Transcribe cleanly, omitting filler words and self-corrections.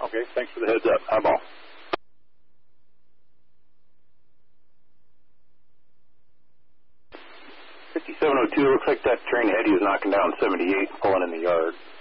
Okay, thanks for the heads up. Eyeball. .5702, looks like that train ahead is knocking down 78, pulling in the yard.